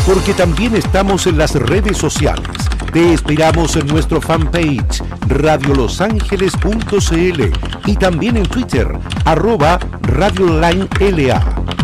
porque también estamos en las redes sociales. Te esperamos en nuestro fanpage radiolosangeles.cl y también en Twitter @RadioLineLA.